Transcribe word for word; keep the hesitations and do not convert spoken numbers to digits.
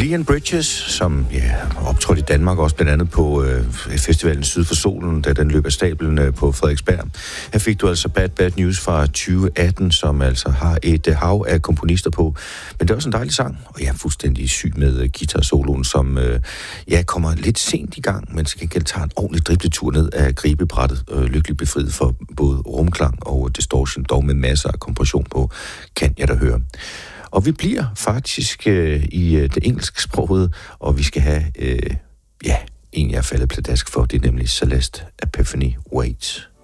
Leon Bridges, som ja, optrådte i Danmark også blandt andet på øh, festivalen Syd for Solen, da den løb af stablen øh, på Frederiksberg. Her fik du altså Bad Bad News fra tyve atten, som altså har et øh, hav af komponister på. Men det er også en dejlig sang, og jeg er fuldstændig syg med øh, guitar-soloen, som øh, ja, kommer lidt sent i gang, men til gengæld tager en ordentlig dribletur ned af gribebrættet, øh, lykkeligt befriet for både rumklang og distortion, dog med masser af kompression på, kan jeg da høre. Og vi bliver faktisk øh, i øh, det engelske sproget, og vi skal have, øh, ja, en jeg er faldet pladask for, det er nemlig Celeste Epiphany Wait.